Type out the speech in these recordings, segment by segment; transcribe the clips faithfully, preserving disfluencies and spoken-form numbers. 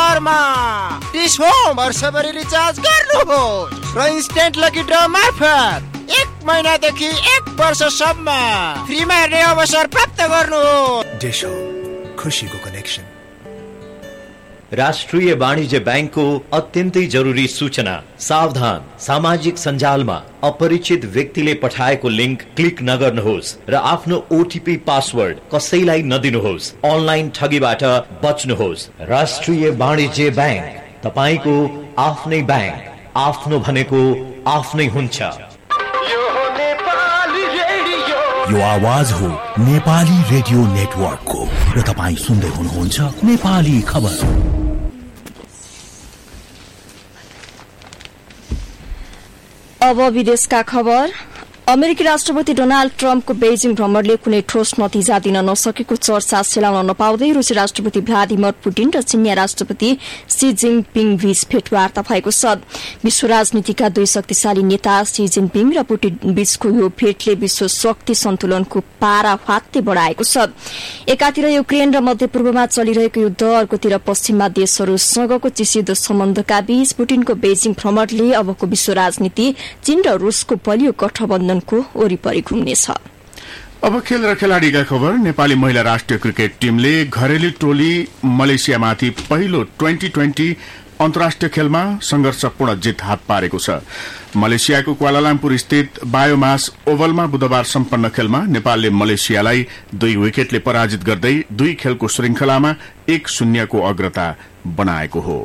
नम्बरमा dish home वर्षभरि recharge गर्नुहोस् र इन्स्टेन्ट लकी ड्र मार्फत एक महिनादेखि एक वर्षसम्म फ्रीमा हेर्ने अवसर प्राप्त गर्नुहोस्। डिश होम, खुसीको कनेक्सन। राष्ट्रिय वाणिज्य बैंकको अत्यन्तै जरुरी सूचना। सावधान, सामाजिक सञ्जालमा अपरिचित व्यक्तिले पठाएको लिंक क्लिक नगर्नुहोस् र आफ्नो ओटीपी पासवर्ड कसैलाई नदिनुहोस्। अनलाइन ठगीबाट बच्नुहोस्। राष्ट्रिय वाणिज्य बैंक, तपाईको आफ्नै बैंक। आफ्नो भनेको आफ्नै हुन्छ। यो आवाज हो नेपाली रेडियो नेटवर्कको र तपाईं सुन्दै हुनुहुन्छ नेपाली खबर। अब विदेशका खबर। अमेरिकी राष्ट्रपति डोनाल्ड ट्रम्पको बेजिङ भ्रमणले कुनै ठोस नतिजा दिन नसकेको चर्चा सेलाउन नपाउँदै रूसी राष्ट्रपति भ्लादिमिर पुटिन र चिनिया राष्ट्रपति सी जिनपिङ बीच भेटवार्ता भएको छ। विश्व राजनीतिका दुई शक्तिशाली नेता सी जिनपिङ र पुटिन बीचको यो भेटले विश्व शक्ति सन्तुलनको पारा फात्ते बढाएको छ। एकातिर युक्रेन र मध्यपूर्वमा चलिरहेको युद्ध, अर्कोतिर पश्चिममा देशहरूसँगको चिसिदो सम्बन्धका बीच पुटिनको बेजिङ भ्रमणले अबको विश्व राजनीति चीन र रूसको बलियो गठबन्धन को वरिपरि घुम्नेछ। अब खेल र खेलाड़ीका खबर। नेपाली महिला राष्ट्रिय क्रिकेट टीमले घरेलु टोली मलेसियामाथि पहिलो ट्वेन्टी ट्वेन्टी अन्तर्राष्ट्रिय खेलमा संघर्षपूर्ण जित हात पारेको छ। मलेसियाको क्वालालम्पुर स्थित बायोमास ओभलमा बुधबार सम्पन्न खेलमा नेपालले मलेसियालाई दुई विकेटले पराजित गर्दै दुई खेलको श्रृंखलामा एक शून्यको अग्रता बनाएको हो।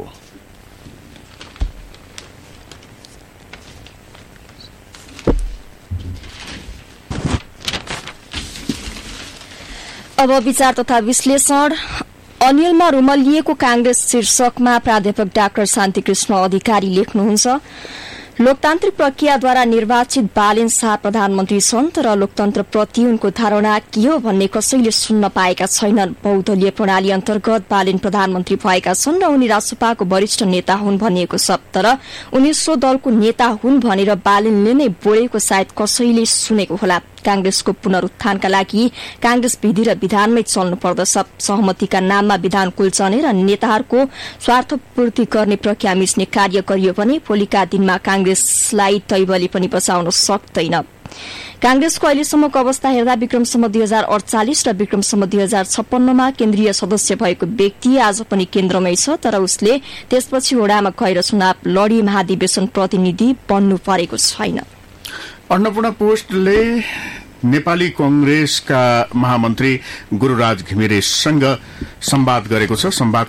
अब विचार तथा विश्लेषण। अनिलमा रुमलिएको कांग्रेस शीर्षकमा प्राध्यापक डाक्टर शान्तिकृष्ण अधिकारी लेख्नुहुन्छ, लोकतान्त्रिक प्रक्रियाद्वारा निर्वाचित बालेन शाह प्रधानमन्त्री छन्, तर लोकतन्त्रप्रति उनको धारणा के हो भन्ने कसैले सुन्न पाएका छैनन्। बहुदलीय प्रणाली अन्तर्गत बालेन प्रधानमन्त्री भएका छन् र उनी रासपाको वरिष्ठ नेता हुन् भनिएको छ, तर उनी सो दलको नेता हुन् भनेर बालेनले नै बोलेको सायद कसैले सुनेको होला। कांग्रेसको पुनरुत्थानका लागि कांग्रेस विधि र विधानमै चल्नु पर्दछ। सहमतिका नाममा विधान कुल्चने र नेताहरूको स्वार्थपूर्ति गर्ने प्रक्रिया मिच्ने कार्य गरियो भने भोलिका दिनमा कांग्रेसलाई तैबले पनि बचाउन सक्दैन। कांग्रेसको अहिलेसम्मको अवस्था हेर्दा विक्रमसम्म दुई हजार अडचालिस र विक्रमसम्म दुई हजार छप्पन्नमा केन्द्रीय सदस्य भएको व्यक्ति आज पनि केन्द्रमै छ, तर उसले त्यसपछि ओडामा गएर चुनाव लडी महाधिवेशन प्रतिनिधि बन्नु परेको छैन। अन्नपूर्ण पोस्टले नेपाली कांग्रेसका महामन्त्री गुरूराज घिमिरेसँग संवाद गरेको छ। संवाद